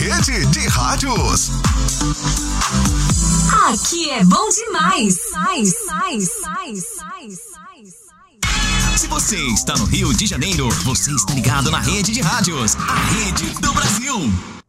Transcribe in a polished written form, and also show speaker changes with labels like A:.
A: Rede de Rádios.
B: Aqui é bom demais.
C: Se você está no Rio de Janeiro, você está ligado na Rede de Rádios, a rede do Brasil.